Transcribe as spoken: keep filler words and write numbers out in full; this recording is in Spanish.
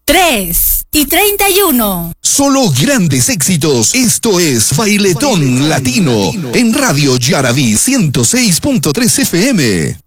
tres y treinta y uno. Solo grandes éxitos. Esto es Bailetón, Bailetón Latino, Latino en Radio Yaraví ciento seis punto tres F M.